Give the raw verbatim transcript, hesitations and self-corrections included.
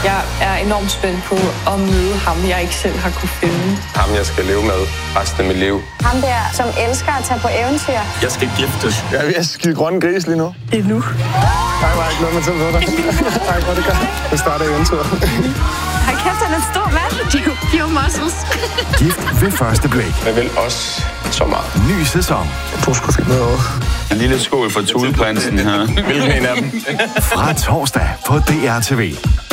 Jeg er enormt spændt på at møde ham, jeg ikke selv har kunne finde. Ham, jeg skal leve med resten af mit liv. Ham der, som elsker at tage på eventyr. Jeg skal giftes. Jeg er ved at skide grønne gris lige nu. Endnu. Hej, Mark. Glæder mig til at møde dig. Hej, hvor det gør. Jeg starter eventyret. Hej kæft, han er en stor mand. Pure muscles. Gift ved første blik. Jeg vil også så meget. Ny sæson. Jeg tror sgu finde noget. En lille skål for Thuleprinsen her. Hvilken en af dem? Fra torsdag på D R T V.